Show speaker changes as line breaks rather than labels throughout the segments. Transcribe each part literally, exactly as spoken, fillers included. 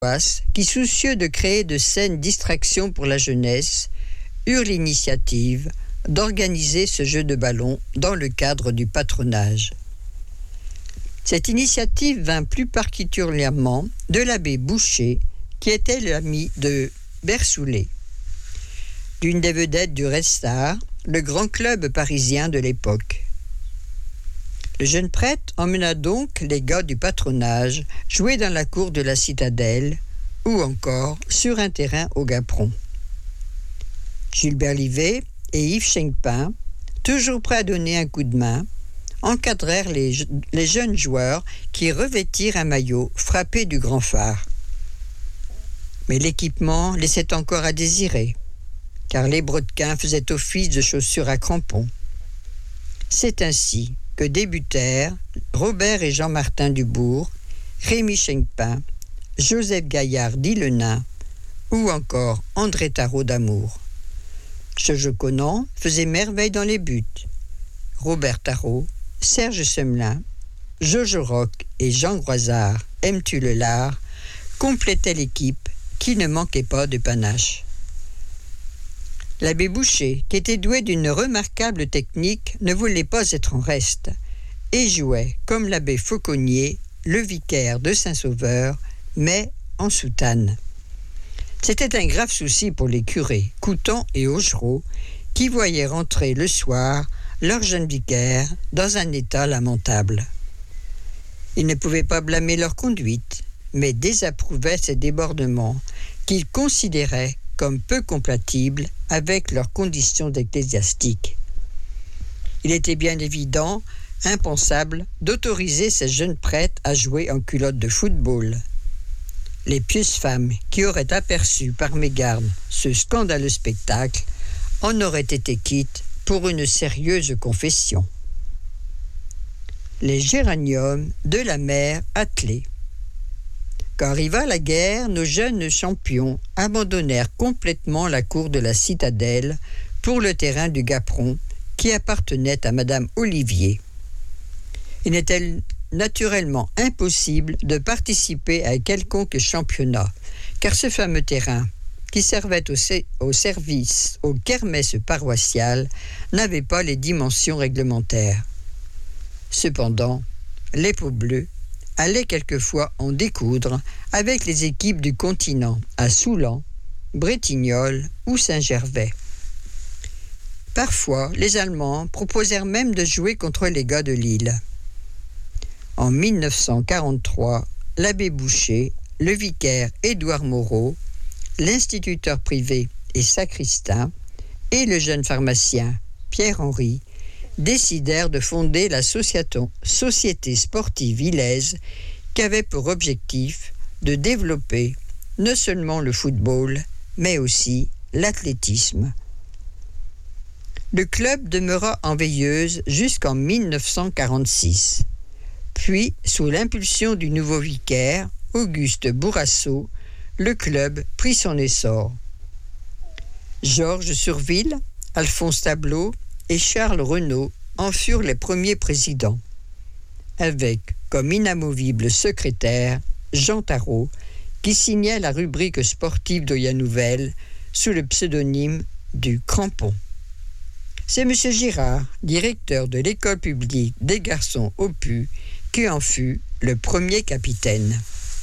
qui, soucieux de créer de saines distractions pour la jeunesse, eurent l'initiative d'organiser ce jeu de ballon dans le cadre du patronage. Cette initiative vint plus particulièrement de l'abbé Boucher, qui était l'ami de Bersoulet, d'une des vedettes du Red Star, le grand club parisien de l'époque. Le jeune prêtre emmena donc les gars du patronage jouer dans la cour de la citadelle ou encore sur un terrain au Gaperon. Gilbert Livet et Yves Chenpin, toujours prêts à donner un coup de main, encadrèrent les, les jeunes joueurs qui revêtirent un maillot frappé du grand phare. Mais l'équipement laissait encore à désirer, car les brodequins faisaient office de chaussures à crampons. C'est ainsi que débutèrent Robert et Jean-Martin Dubourg, Rémi Chenpin, Joseph Gaillard dit le Nain ou encore André Tarot d'Amour. Jojo Conan faisait merveille dans les buts. Robert Tarot, Serge Semelin, Jojo Roch et Jean Groisard, aimes-tu le lard, complétaient l'équipe qui ne manquait pas de panache. L'abbé Boucher, qui était doué d'une remarquable technique, ne voulait pas être en reste et jouait, comme l'abbé Fauconnier, le vicaire de Saint-Sauveur, mais en soutane. C'était un grave souci pour les curés, Coutan et Augereau, qui voyaient rentrer le soir leur jeune vicaire dans un état lamentable. Ils ne pouvaient pas blâmer leur conduite, mais désapprouvaient ces débordements qu'ils considéraient comme peu compatibles avec leurs conditions d'ecclésiastiques. Il était bien évident, impensable, d'autoriser ces jeunes prêtres à jouer en culotte de football. Les pieuses femmes qui auraient aperçu par mégarde ce scandaleux spectacle en auraient été quittes pour une sérieuse confession. Les géraniums de la mer attelée. Quand arriva la guerre, nos jeunes champions abandonnèrent complètement la cour de la citadelle pour le terrain du Gaperon qui appartenait à Madame Olivier. Il n'était naturellement impossible de participer à quelconque championnat, car ce fameux terrain, qui servait au, au service aux kermesses paroissiales, n'avait pas les dimensions réglementaires. Cependant, les Peaux Bleues allaient quelquefois en découdre avec les équipes du continent à Soulan, Bretignolles ou Saint-Gervais. Parfois, les Allemands proposèrent même de jouer contre les gars de Lille. En mille neuf cent quarante-trois, l'abbé Boucher, le vicaire Édouard Moreau, l'instituteur privé et sacristain, et le jeune pharmacien Pierre-Henri décidèrent de fonder la Société sportive Ilaise qui avait pour objectif de développer non seulement le football, mais aussi l'athlétisme. Le club demeura en veilleuse jusqu'en mille neuf cent quarante-six. Puis, sous l'impulsion du nouveau vicaire, Auguste Bourrassot, le club prit son essor. Georges Surville, Alphonse Tableau et Charles Renaud en furent les premiers présidents, avec comme inamovible secrétaire Jean Tarot, qui signait la rubrique sportive d'Oya Nouvelle sous le pseudonyme du Crampon. C'est M. Girard, directeur de l'école publique des garçons au Pu, qui en fut le premier capitaine.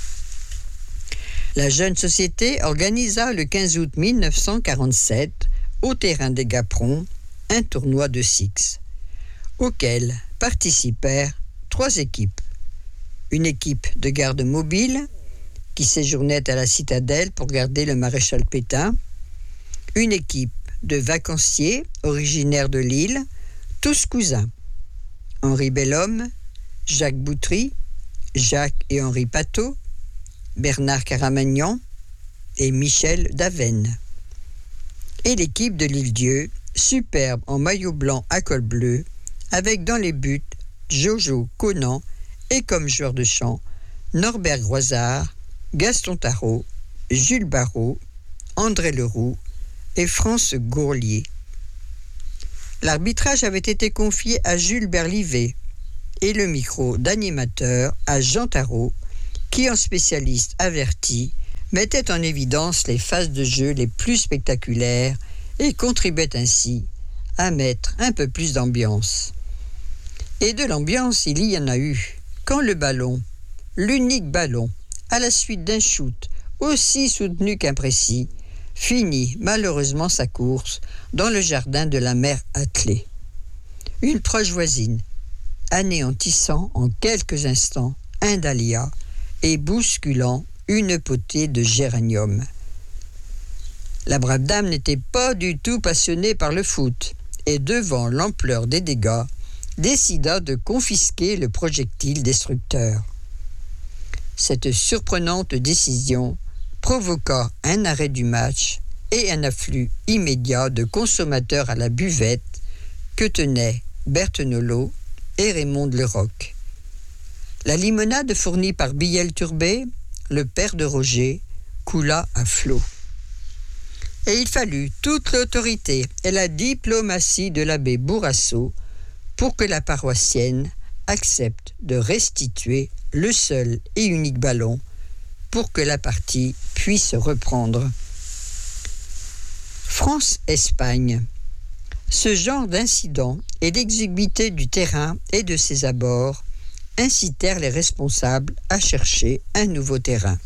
La jeune société organisa le quinze août mille neuf cent quarante-sept, au terrain des Gaperons, un tournoi de six, auquel participèrent trois équipes. Une équipe de garde mobile, qui séjournait à la citadelle pour garder le maréchal Pétain, une équipe de vacanciers originaires de Lille, tous cousins, Henri Bellhomme, Jacques Boutry, Jacques et Henri Pateau, Bernard Caramagnan et Michel Davenne. Et l'équipe de l'Île-Dieu, superbe en maillot blanc à col bleu, avec dans les buts Jojo Conan et comme joueur de chant Norbert Groisard, Gaston Tarot, Jules Barrault, André Leroux et France Gourlier. L'arbitrage avait été confié à Jules Berlivet et le micro d'animateur à Jean Tarot, qui en spécialiste averti mettait en évidence les phases de jeu les plus spectaculaires et contribuait ainsi à mettre un peu plus d'ambiance. Et de l'ambiance, il y en a eu, quand le ballon, l'unique ballon, à la suite d'un shoot aussi soutenu qu'imprécis, finit malheureusement sa course dans le jardin de la mère Attelée. Une proche voisine, anéantissant en quelques instants un dahlia et bousculant une potée de géranium. La brave dame n'était pas du tout passionnée par le foot et, devant l'ampleur des dégâts, décida de confisquer le projectile destructeur. Cette surprenante décision provoqua un arrêt du match et un afflux immédiat de consommateurs à la buvette que tenaient Berthenollo et Raymond Leroc. La limonade fournie par Billel-Turbet, le père de Roger, coula à flots. Et il fallut toute l'autorité et la diplomatie de l'abbé Bourrassot pour que la paroissienne accepte de restituer le seul et unique ballon pour que la partie puisse reprendre. France-Espagne. Ce genre d'incident et l'exiguïté du terrain et de ses abords incitèrent les responsables à chercher un nouveau terrain.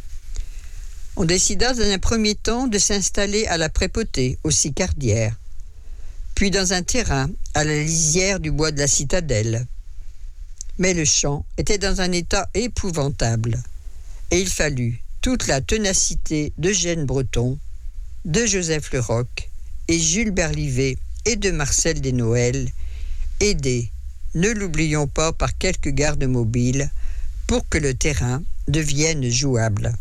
On décida dans un premier temps de s'installer à la Prépotée, aux Sicardières, puis dans un terrain à la lisière du bois de la Citadelle. Mais le champ était dans un état épouvantable, et il fallut toute la ténacité d'Eugène Breton, de Joseph Leroc et Jules Berlivet et de Marcel Desnoël, aidés, ne l'oublions pas, par quelques gardes mobiles, pour que le terrain devienne jouable.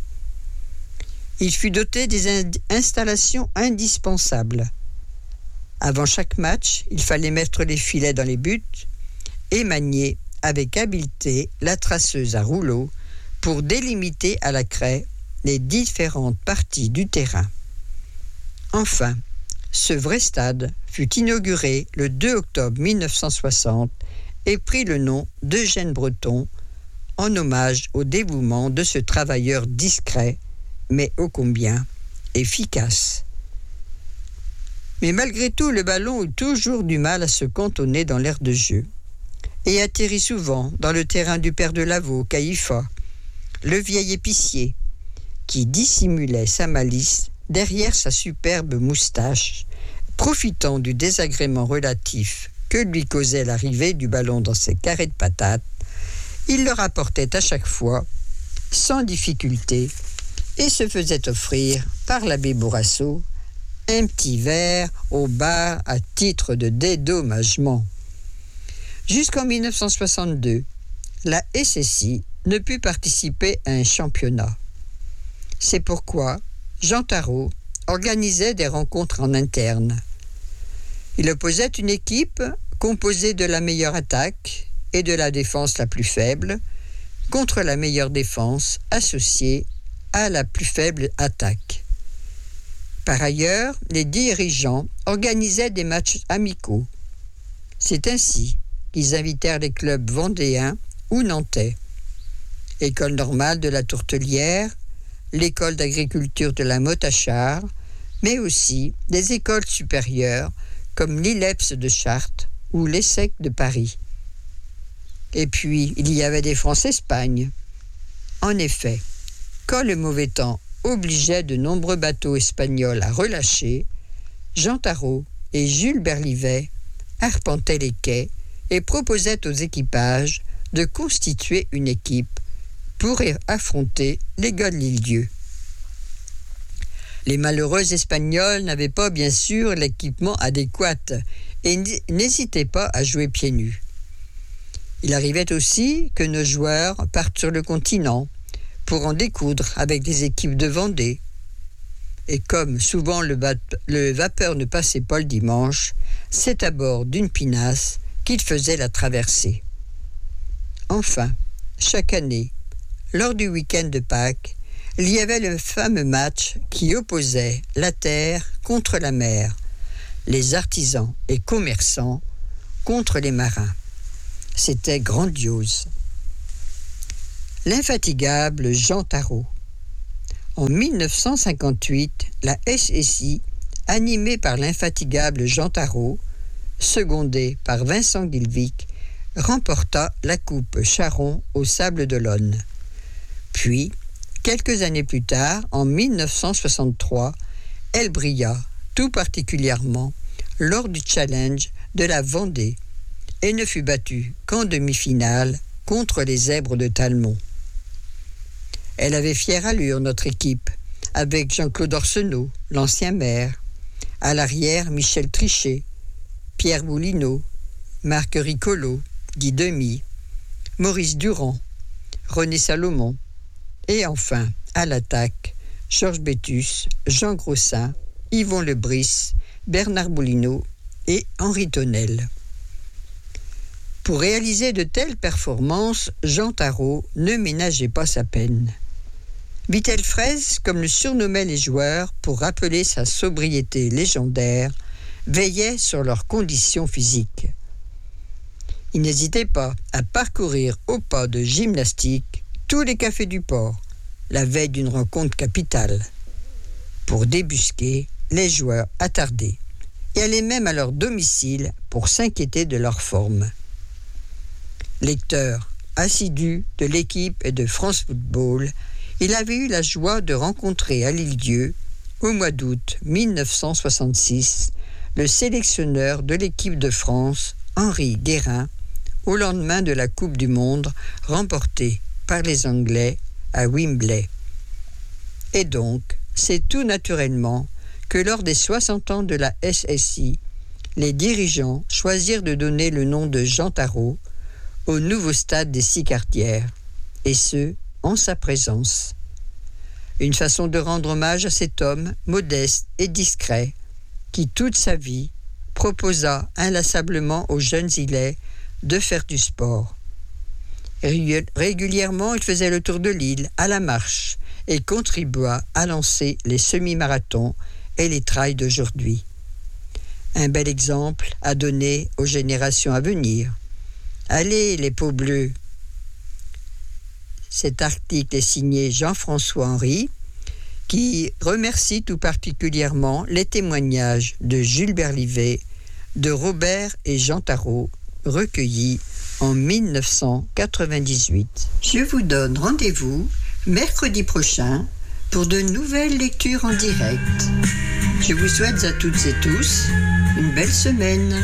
Il fut doté des in- installations indispensables. Avant chaque match, il fallait mettre les filets dans les buts et manier avec habileté la traceuse à rouleau pour délimiter à la craie les différentes parties du terrain. Enfin, ce vrai stade fut inauguré le deux octobre mille neuf cent soixante et prit le nom d'Eugène Breton en hommage au dévouement de ce travailleur discret, mais ô combien efficace. Mais malgré tout, le ballon eut toujours du mal à se cantonner dans l'aire de jeu et atterrit souvent dans le terrain du père de Lavaux, Caïpha, le vieil épicier, qui dissimulait sa malice derrière sa superbe moustache, profitant du désagrément relatif que lui causait l'arrivée du ballon dans ses carrés de patates. Il le rapportait à chaque fois, sans difficulté, et se faisait offrir par l'abbé Bourrassot un petit verre au bar à titre de dédommagement. Jusqu'en mille neuf cent soixante-deux, la S S I ne put participer à un championnat. C'est pourquoi Jean Tarot organisait des rencontres en interne. Il opposait une équipe composée de la meilleure attaque et de la défense la plus faible contre la meilleure défense associée à la plus faible attaque. Par ailleurs, les dirigeants organisaient des matchs amicaux. C'est ainsi qu'ils invitèrent les clubs vendéens ou nantais, École normale de la Tourtelière, l'école d'agriculture de la Motte-à-Char, mais aussi des écoles supérieures comme l'I L E P S de Chartres ou l'E S S E C de Paris. Et puis, il y avait des France-Espagne. En effet, quand le mauvais temps obligeait de nombreux bateaux espagnols à relâcher, Jean Tarot et Jules Berlivet arpentaient les quais et proposaient aux équipages de constituer une équipe pour affronter les gars de l'île-dieu. Les malheureux Espagnols n'avaient pas bien sûr l'équipement adéquat et n'hésitaient pas à jouer pieds nus. Il arrivait aussi que nos joueurs partent sur le continent pour en découdre avec des équipes de Vendée. Et comme souvent le, va- le vapeur ne passait pas le dimanche, c'est à bord d'une pinasse qu'ils faisaient la traversée. Enfin, chaque année, lors du week-end de Pâques, il y avait le fameux match qui opposait la terre contre la mer, les artisans et commerçants contre les marins. C'était grandiose. L'infatigable Jean Tarot. En mille neuf cent cinquante-huit, la S S I, animée par l'infatigable Jean Tarot, secondé par Vincent Guilvic, remporta la Coupe Charon au Sables d'Olonne. Puis, quelques années plus tard, en mille neuf cent soixante-trois, elle brilla tout particulièrement lors du Challenge de la Vendée et ne fut battue qu'en demi-finale contre les Zèbres de Talmont. Elle avait fière allure, notre équipe, avec Jean-Claude Orsenot, l'ancien maire, à l'arrière Michel Trichet, Pierre Boulineau, Marc Ricolo, Guy Demy, Maurice Durand, René Salomon, et enfin, à l'attaque, Georges Bétus, Jean Grossin, Yvon Lebris, Bernard Boulineau et Henri Tonnel. Pour réaliser de telles performances, Jean Tarot ne ménageait pas sa peine. Vittel-Fraise, comme le surnommaient les joueurs pour rappeler sa sobriété légendaire, veillait sur leurs conditions physiques. Il n'hésitait pas à parcourir au pas de gymnastique tous les cafés du port, la veille d'une rencontre capitale, pour débusquer les joueurs attardés, et allait même à leur domicile pour s'inquiéter de leur forme. Lecteur assidu de l'équipe et de France Football, il avait eu la joie de rencontrer à l'Île-Dieu, au mois d'août mille neuf cent soixante-six, le sélectionneur de l'équipe de France, Henri Guérin, au lendemain de la Coupe du Monde remportée par les Anglais à Wembley. Et donc, c'est tout naturellement que lors des soixante ans de la S S I, les dirigeants choisirent de donner le nom de Jean Tarot au nouveau stade des Six-Quartières, et ce, en sa présence. Une façon de rendre hommage à cet homme modeste et discret qui, toute sa vie, proposa inlassablement aux jeunes Ilais de faire du sport. Régulièrement, il faisait le tour de l'île à la marche et contribua à lancer les semi-marathons et les trails d'aujourd'hui. Un bel exemple à donner aux générations à venir. Allez, les peaux bleues! Cet article est signé Jean-François Henry, qui remercie tout particulièrement les témoignages de Jules Berlivet, de Robert et Jean Tarot, recueillis en mille neuf cent quatre-vingt-dix-huit. Je vous donne rendez-vous mercredi prochain pour de nouvelles lectures en direct. Je vous souhaite à toutes et tous une belle semaine.